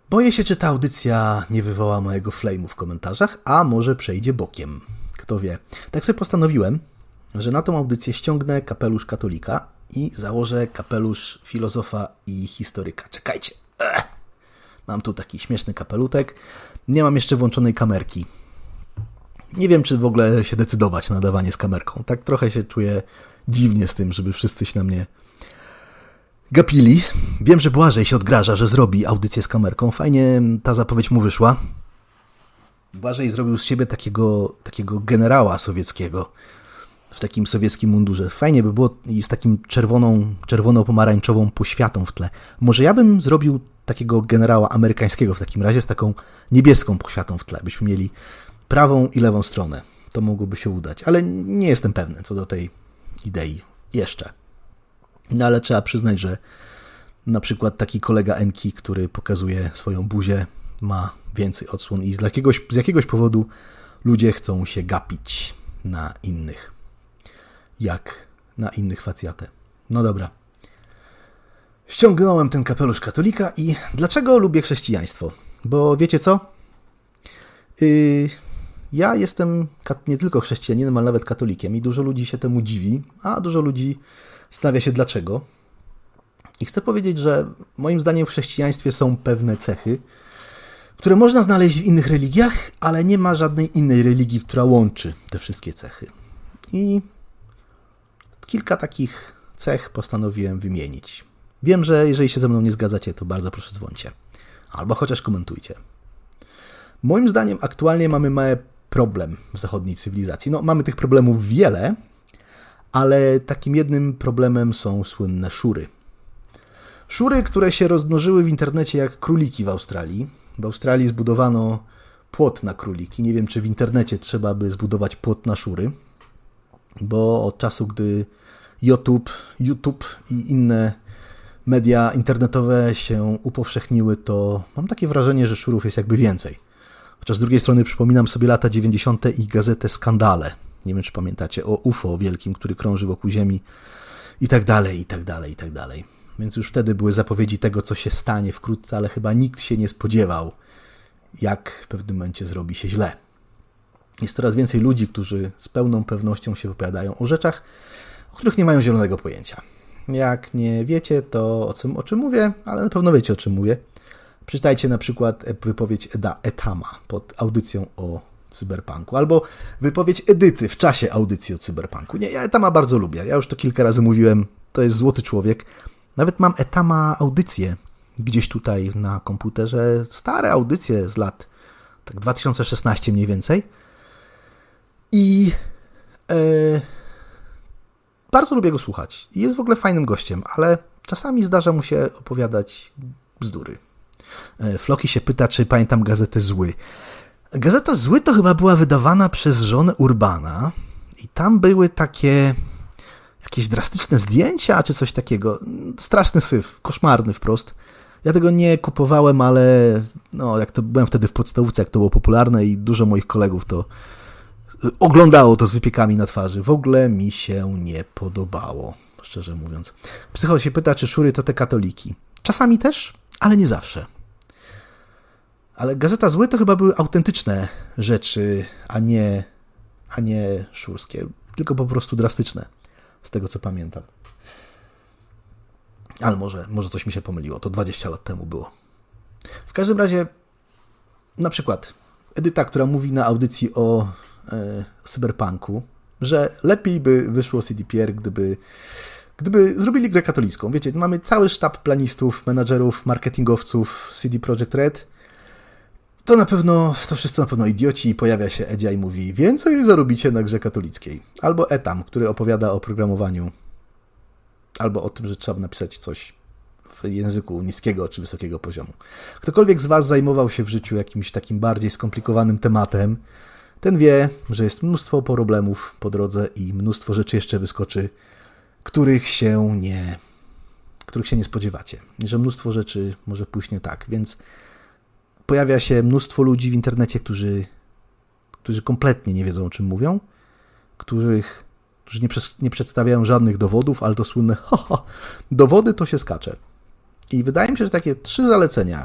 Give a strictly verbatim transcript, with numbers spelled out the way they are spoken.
Boję się, czy ta audycja nie wywoła mojego flame'u w komentarzach, a może przejdzie bokiem. Kto wie. Tak sobie postanowiłem, że na tą audycję ściągnę kapelusz katolika i założę kapelusz filozofa i historyka. Czekajcie. Ech. Mam tu taki śmieszny kapelutek. Nie mam jeszcze włączonej kamerki. Nie wiem, czy w ogóle się decydować na nadawanie z kamerką. Tak trochę się czuję dziwnie z tym, żeby wszyscy się na mnie gapili. Wiem, że Błażej się odgraża, że zrobi audycję z kamerką. Fajnie ta zapowiedź mu wyszła. Błażej zrobił z siebie takiego, takiego generała sowieckiego w takim sowieckim mundurze. Fajnie by było i z takim czerwoną, czerwono-pomarańczową poświatą w tle. Może ja bym zrobił takiego generała amerykańskiego w takim razie z taką niebieską poświatą w tle. Byśmy mieli prawą i lewą stronę. To mogłoby się udać, ale nie jestem pewny co do tej idei jeszcze. No ale trzeba przyznać, że na przykład taki kolega Enki, który pokazuje swoją buzię, ma więcej odsłon i z jakiegoś, z jakiegoś powodu ludzie chcą się gapić na innych. Jak na innych facjatę. No dobra. Ściągnąłem ten kapelusz katolika i dlaczego lubię chrześcijaństwo? Bo wiecie co? Yy, ja jestem nie tylko chrześcijaninem, ale nawet katolikiem i dużo ludzi się temu dziwi, a dużo ludzi zastanawia się dlaczego. I chcę powiedzieć, że moim zdaniem w chrześcijaństwie są pewne cechy, które można znaleźć w innych religiach, ale nie ma żadnej innej religii, która łączy te wszystkie cechy. I kilka takich cech postanowiłem wymienić. Wiem, że jeżeli się ze mną nie zgadzacie, to bardzo proszę dzwońcie. Albo chociaż komentujcie. Moim zdaniem aktualnie mamy mały problem w zachodniej cywilizacji. No, mamy tych problemów wiele, ale takim jednym problemem są słynne szury. Szury, które się rozmnożyły w internecie jak króliki w Australii. W Australii zbudowano płot na króliki. Nie wiem, czy w internecie trzeba by zbudować płot na szury, bo od czasu, gdy YouTube, YouTube i inne media internetowe się upowszechniły, to mam takie wrażenie, że szurów jest jakby więcej. Chociaż z drugiej strony przypominam sobie lata dziewięćdziesiąte i gazetę Skandale. Nie wiem, czy pamiętacie, o U F O wielkim, który krąży wokół Ziemi i tak dalej, i tak dalej, i tak dalej. Więc już wtedy były zapowiedzi tego, co się stanie wkrótce, ale chyba nikt się nie spodziewał, jak w pewnym momencie zrobi się źle. Jest coraz więcej ludzi, którzy z pełną pewnością się wypowiadają o rzeczach, o których nie mają zielonego pojęcia. Jak nie wiecie, to o czym, o czym mówię, ale na pewno wiecie, o czym mówię. Przeczytajcie na przykład wypowiedź Eda Etama pod audycją o cyberpunku, albo wypowiedź Edyty w czasie audycji o cyberpunku. Nie, ja Etama bardzo lubię. Ja już to kilka razy mówiłem. To jest złoty człowiek. Nawet mam Etama audycje gdzieś tutaj na komputerze. Stare audycje z lat tak dwa tysiące szesnaście mniej więcej. I e, bardzo lubię go słuchać. I jest w ogóle fajnym gościem, ale czasami zdarza mu się opowiadać bzdury. E, Floki się pyta, czy pamiętam gazetę Zły. Gazeta Zły to chyba była wydawana przez żonę Urbana i tam były takie jakieś drastyczne zdjęcia, czy coś takiego. Straszny syf, koszmarny wprost. Ja tego nie kupowałem, ale no, jak to byłem wtedy w podstawówce, jak to było popularne i dużo moich kolegów to oglądało to z wypiekami na twarzy. W ogóle mi się nie podobało, szczerze mówiąc. Psycho się pyta, czy szury to te katoliki. Czasami też, ale nie zawsze. Ale Gazeta Zły to chyba były autentyczne rzeczy, a nie, a nie szurskie. Tylko po prostu drastyczne, z tego co pamiętam. Ale może, może coś mi się pomyliło, to dwadzieścia lat temu było. W każdym razie, na przykład Edyta, która mówi na audycji o e, cyberpunku, że lepiej by wyszło C D P R, gdyby, gdyby zrobili grę katolicką. Wiecie, mamy cały sztab planistów, menadżerów, marketingowców C D Projekt Red. To na pewno, to wszyscy na pewno idioci i pojawia się Edzia i mówi więcej zarobicie na grze katolickiej. Albo Etam, który opowiada o programowaniu, albo o tym, że trzeba napisać coś w języku niskiego czy wysokiego poziomu. Ktokolwiek z was zajmował się w życiu jakimś takim bardziej skomplikowanym tematem, ten wie, że jest mnóstwo problemów po drodze i mnóstwo rzeczy jeszcze wyskoczy, których się nie, których się nie spodziewacie. I że mnóstwo rzeczy może pójść nie tak, więc pojawia się mnóstwo ludzi w internecie, którzy, którzy kompletnie nie wiedzą, o czym mówią, których, którzy nie, przez, nie przedstawiają żadnych dowodów, ale to słynne ha, ha, dowody to się skacze. I wydaje mi się, że takie trzy zalecenia,